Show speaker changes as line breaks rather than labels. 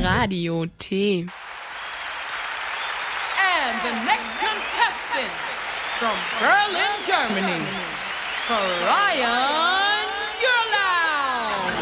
Radio T.
And the next contestant from Berlin, Germany, Mariah